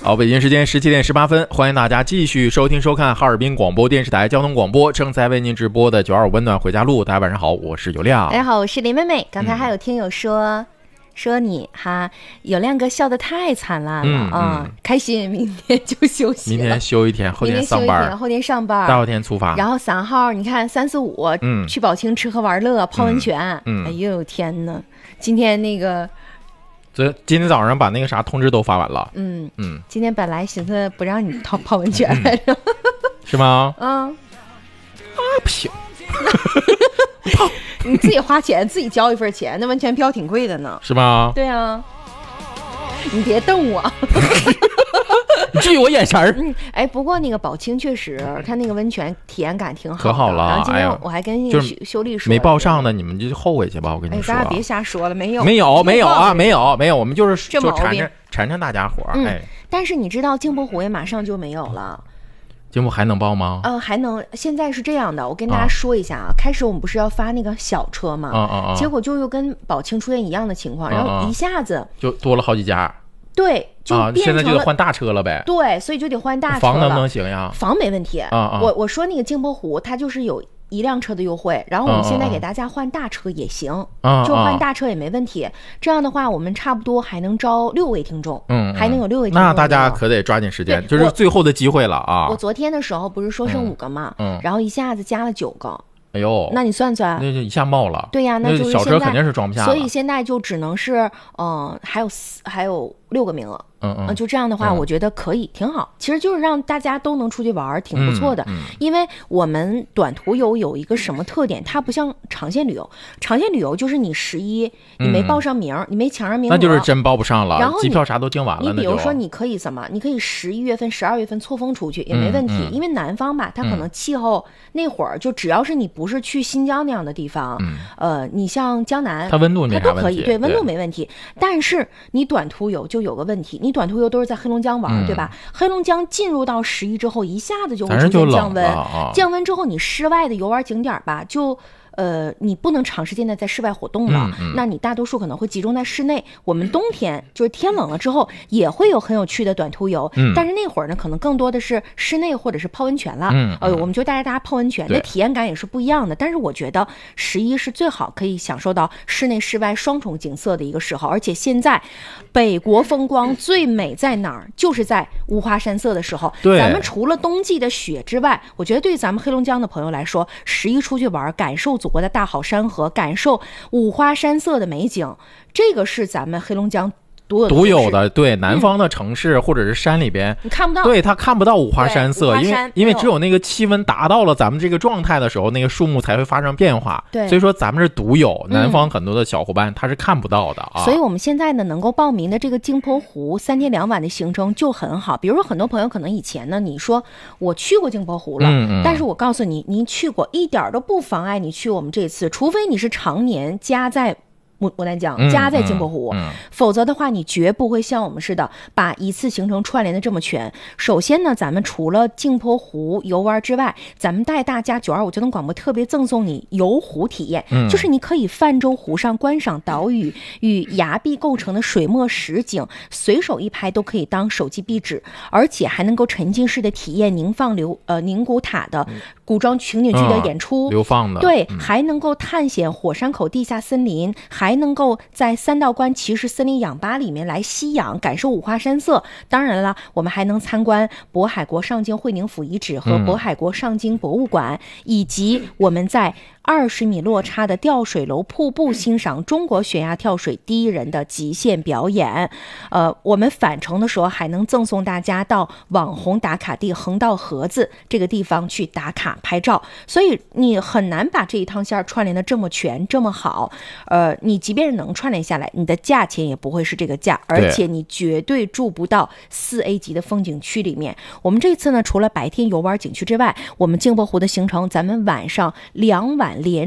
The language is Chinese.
好，北京时间17点18分，欢迎大家继续收听收看哈尔滨广播电视台交通广播正在为您直播的925温暖回家路。大家晚上好，我是有亮。 大家好，我是林妹妹。刚才还有听友说你哈，有亮哥笑得太灿烂了开心，明天就休息了， 明天休一天，后天上班， 后天上班， 大后天出发。 然后3号你看3、4、5去宝清吃喝玩乐泡温泉。哎呦天哪，今天那个今天早上把那个啥通知都发完了。 今天本来寻思不让你泡温泉来着是吗？不行泡你自己花钱自己交一份钱，那温泉票挺贵的呢。 是吗？ 对啊，你别瞪我你注意我眼神儿。 不过那个宝清确实看那个温泉体验感挺好的， 可好了。 然后今天我还跟那个修丽说， 没报上的你们就后悔去吧，我跟你说。 大家别瞎说了，没有， 我们就是说缠大家伙但是你知道镜泊湖也马上就没有了。 节目还能报吗？ 还能。现在是这样的，我跟大家说一下开始我们不是要发那个小车吗？结果就又跟宝清出现一样的情况，然后一下子就多了好几家。 对，就变成了现在就得换大车了呗。 对，所以就得换大车了。 房能不能行呀？ 房没问题。我说那个镜泊湖它就是有1辆车的优惠，然后我们现在给大家换大车也行，就换大车也没问题。这样的话我们差不多还能招6位听众，还能有6位听众。 那大家可得抓紧时间，就是最后的机会了啊！ 我昨天的时候不是说剩5个嘛，然后一下子加了9个。 哎呦， 那你算算， 那就一下冒了。 对呀，那就是小车肯定是装不下了， 所以现在就只能是还有6个名额。就这样的话我觉得可以挺好，其实就是让大家都能出去玩挺不错的。因为我们短途游有一个什么特点，它不像长线旅游，长线旅游就是你11你没报上名，你没抢上名额， 那就是真报不上了， 然后机票啥都订完了。 你比如说你可以你可以11月份12月份错峰出去也没问题，因为南方吧它可能气候那会儿就只要是你不是去新疆那样的地方，你像江南它温度没啥问题， 它都可以，对，温度没问题。但是你短途游就有个问题，你短途游都是在黑龙江玩，对吧？黑龙江进入到11之后一下子就会出现降温，降温之后你室外的游玩景点吧就你不能长时间的在室外活动了，那你大多数可能会集中在室内。我们冬天就是天冷了之后也会有很有趣的短途游，但是那会儿呢可能更多的是室内或者是泡温泉了。我们就带着大家泡温泉，那体验感也是不一样的。但是我觉得11是最好可以享受到室内室外双重景色的一个时候，而且现在北国风光最美在哪儿？就是在五花山色的时候。咱们除了冬季的雪之外，我觉得对于咱们黑龙江的朋友来说，11出去玩，感受祖国的大好山河，感受五花山色的美景，这个是咱们黑龙江独有的。 对，南方的城市或者是山里边你看不到， 对，它看不到五花山色，因为只有那个气温达到了咱们这个状态的时候，那个树木才会发生变化。 对， 所以说咱们是独有，南方很多的小伙伴他是看不到的所以我们现在呢能够报名的这个镜泊湖3天2晚的行程就很好。比如说很多朋友可能以前呢你说我去过镜泊湖了，但是我告诉你，你去过一点都不妨碍你去我们这次，除非你是常年加在牡丹江加在镜泊湖，否则的话你绝不会像我们似的把一次行程串联的这么全。首先呢，咱们除了镜泊湖游玩之外，咱们带大家925交通广播特别赠送你游湖体验，就是你可以泛舟湖上观赏岛屿与崖壁构成的水墨实景，随手一拍都可以当手机壁纸，而且还能够沉浸式的体验宁古塔的古装情景剧的演出， 流放的， 对，还能够探险火山口地下森林，还能够在3道关骑士森林氧吧里面来吸氧，感受五花山色。当然了，我们还能参观渤海国上京会宁府遗址和渤海国上京博物馆，以及我们在20米落差的吊水楼瀑布欣赏中国悬崖跳水第一人的极限表演。我们返程的时候还能赠送大家到网红打卡地横道河子这个地方去打卡拍照。所以你很难把这一趟线串联的这么全这么好。你即便是能串联下来，你的价钱也不会是这个价，而且你绝对住不到4A 级的风景区里面。我们这次呢，除了白天游玩景区之外，我们镜泊湖的行程咱们晚上2晚连